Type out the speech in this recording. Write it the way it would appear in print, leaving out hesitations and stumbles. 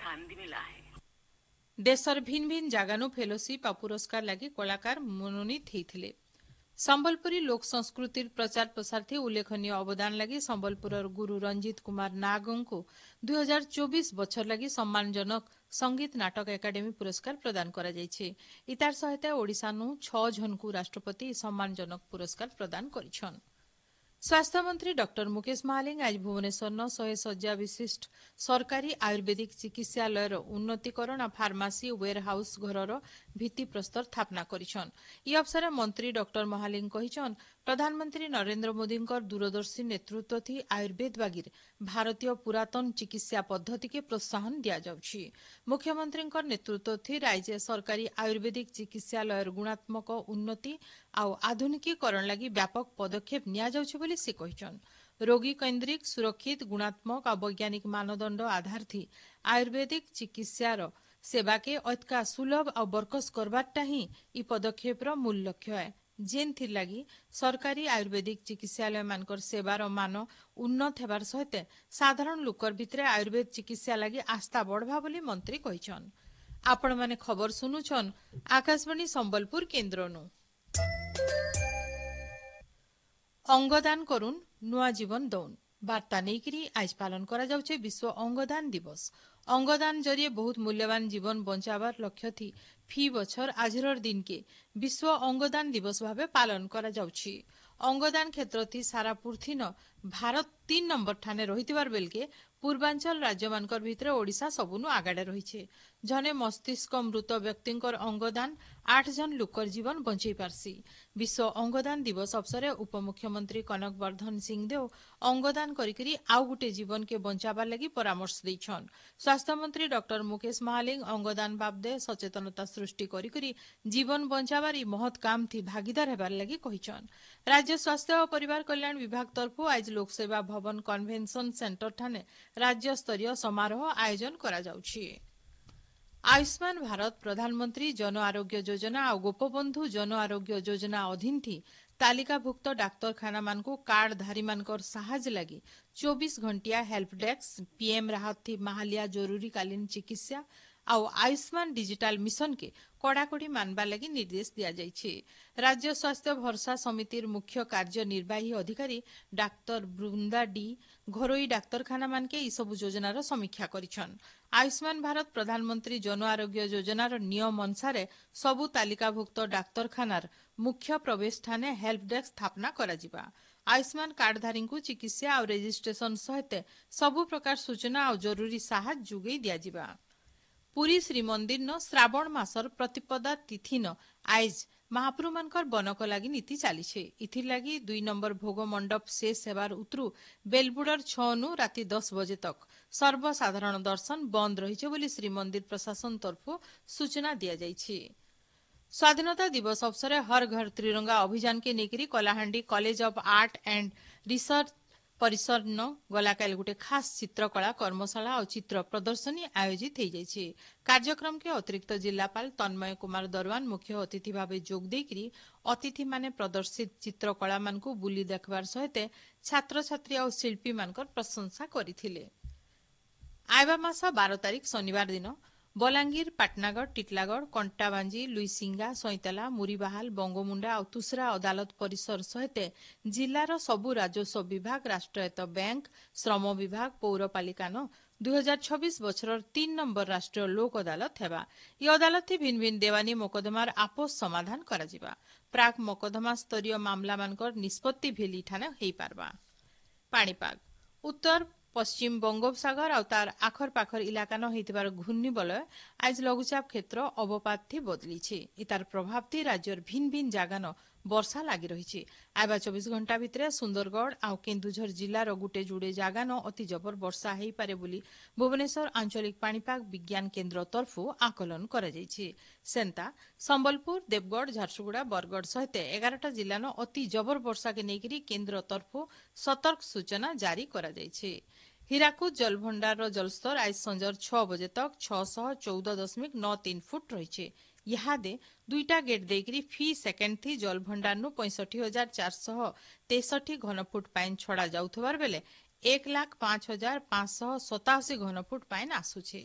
स्थान भी मिला है। देशर भिन्न भिन्न जगानु फेलोशिप और पुरस्कार लगी कलाकार मनोनीत होते। संबलपुरी लोक संस्कृतिर प्रचार प्रसार थी उल्लेखनीय अवदान लगी संबलपुर गुरु रंजीत कुमार नागों को 2024 बछर लगी सम्मानजनक संगीत नाटक एकाडेमी पुरस्कार प्रदान करा जायछे। इतार सहित ओडिशानु 6 जनकु राष्ट्रपति सम्मानजनक पुरस्कार प्रदान करिछन। स्वास्थ्य मंत्री डॉक्टर मुकेश महालिंग आज भुवनेश्वर 100 शज्या विशिष्ट सरकारी आयुर्वेदिक चिकित्सालयर उन्नतीकरण और फार्मासी वेयरहाउस घरर भित्तिप्रस्तर स्थापना करिछन। ई अवसर मंत्री डॉक्टर महालिंग कहिछन प्रधानमंत्री नरेंद्र मोदी दूरदर्शी नेतृत्व थी आयुर्वेद बागिर भारतीय पुरातन चिकित्सा पद्धति के प्रोत्साहन दिया जाउछि। मुख्यमंत्री नेतृत्व थी राज्य सरकारी आयुर्वेदिक चिकित्सालयर गुणात्मक उन्नति और आधुनिकीकरण लगी व्यापक पदक्षेप निया जाउछि बोली से कहिछन। रोगी केन्द्रिक सुरक्षित गुणात्मक और वैज्ञानिक मानदंड आधार थी आयुर्वेदिक चिकित्सार सेवा के अतका सुलभ और बरकस करवाटा ही ई पदक्षेपर मूल लक्ष्य है। जेन थी लगी सरकारी आयुर्वेदिक चिकित्सालय मानकर सेवार मान उन्नत हेबार सहित साधारण लोकर भितरे आयुर्वेद चिकित्सा लगी आस्था बढ़वा बोली मंत्री कहिछन। आपण माने खबर सुनुछन आकाशवाणी संबलपुर केन्द्रनु। अंगदान करुन नुआ जीवन दौन वार्ता नेकरी आज पालन करा जाउछे विश्व अंगदान दिवस। अंगदान जरिए बहुत मूल्यवान जीवन बंचावार लक्ष्य थी फी बछर आजर दिन के विश्व अंगदान दिवस भावे पालन करा जाउछि। अंगदान क्षेत्र थी सारा पृथ्वी भारत 3 नंबर ठाने रहितिबार बेलके पूर्वांचल राज्य मानकर भितरे ओडिशा सबुनु आगाडे रहिछे। जने मस्तिष्क मृत व्यक्तिंकर अंगदान 8 जन लोकर जीवन बंचई पारसी। विश्व अंगदान दिवस अवसर उपमुख्यमंत्री कनक वर्धन सिंहदेव अंगदान करिकरी आउ गुटे जीवन के बंचाबार लगी परामर्श दैछन। स्वास्थ्य मंत्री डॉक्टर मुकेश महालिंग अंगदान बाबदे सचेतनता सृष्टि करिकरी जीवन बंचाबार ई महत काम थी भागीदार हेबार लगी कहिछन। राज्य स्वास्थ्य और परिवार कल्याण विभाग तरफु आज लोकसेवा भवन कन्वेंशन सेंटर ठाने राज्य स्तरीय समारोह आयोजन करा जाउछि। आयुष्मान भारत प्रधानमंत्री जन आरोग्य योजना और गोपबंधु जन आरोग्य योजना अधीन थी तालिकाभुक्त डाक्तरखाना मानकु कार्डधारी मानकर साहाय्य लगी 24 घंटिया हेल्प डेस्क पीएम राहत थी महालिया जरूरीकालीन चिकित्सा और आयुष्मान डिजिटल मिशन के कड़ाकड़ी मानवा लगी निर्देश दिया जाइछे। राज्य स्वास्थ्य भरोसा समितिर मुख्य कार्यनिर्वाही अधिकारी डाक्तर बृंदा डी घरोई डाक्तरखाना मानके ई सब योजनार समीक्षा करिछन। आयुष्मान भारत प्रधानमंत्री जन आरोग्य योजनार नियम अनुसार सबु तालिकाभुक्त डाक्तरखानार मुख्य प्रवेश ठाने हेल्प डेस्क स्थापना कराजिबा। आयुष्मान कार्डधारी को चिकित्सा और रेजिस्ट्रेशन सहित सबु प्रकार सूचना और जरूरी साहाय्य जुगई दियाजिबा। पुरी श्रीमंदिर न श्रावण मासर प्रतिपदा तिथि न आज महाप्रभु मानकर बनक लगी नीति चलीछे। इथिर लगी 2 नंबर भोग मंडप शेष हेबार उतरु बेलबुडर 6 नु राति 10 बजे तक सर्वसाधारण दर्शन बंद रहिछे बोली श्रीमंदिर प्रशासन तरफु सूचना दिया जाइछे। स्वाधीनता दिवस अवसर हर घर त्रिरंगा अभियान के नेकरी Kalahandi college of art and research परिसर न गलाकाल गुटे खास चित्रकला कर्मशाला और चित्र प्रदर्शनी आयोजित हो जाइछे। कार्यक्रम के अतिरिक्त जिलापाल तन्मय कुमार दरवान मुख्य अतिथि भावे जोग देकरी अतिथि माने प्रदर्शित चित्रकला मानकु बुली देखबार सहित छात्र छात्री और शिल्पी मानकर प्रशंसा करिथिले। आइबा मास 12 तारिख शनिवार दिन बलांगीर पाटनागढ़ टिटलागढ़ कंटाबांजी लुईसिंगा सईतला मुरीबाहाल बंगमुंडा और तुसरा अदालत परिसर सहित जिलार सबु राजस्व विभाग राष्ट्रायत्त बैंक श्रम विभाग पौरपालिका 2026 बछर 3 नंबर राष्ट्रीय लोक अदालत हेबा। ये अदालत भिन्न भिन्न देवानी मोकदमार आपोस समाधान कराजिबा। प्राक मोकदमा स्तरीय मामला मानकर निष्पत्ति भेली ठाने हेई पारबा। पाणीपाग उत्तर पश्चिम बंगोपसागर और तार आखर पाखर इलाका न होइतिबार घूर्णिबलय आज लघुचाप क्षेत्र अवपात थी बदलीछे। इतार प्रभाव थी राज्यर भिन्न भिन्न जागा न वर्षा लागी रहिछे। आइबा 24 घंटा भितरे सुंदरगढ़ और केन्दुझर जिलार गुटे जुड़े जागा न अति जबर वर्षा हेई पारे बोली भुवनेश्वर आंचलिक पाणीपाग विज्ञान केन्द्र तरफु आकलन करा जाइछे। सेंता संबलपुर देवगढ़ झारसुगुड़ा बरगढ़ सहित 11टा जिला न अति जबर वर्षा के नेकरी केन्द्र तरफु सतर्क सूचना जारी करा जाइछे। हीराकुद जलभंडार जलस्तर आज संजर 6 बजे तक 614.93 फुट रही। इहादे 2टा गेट देकरी फी सेकेंड थी जलभंडार 65,463 घनफुट पाइन छड़ा जाउथबार बेले 1,05,587 घनफुट पाइन आसुछे।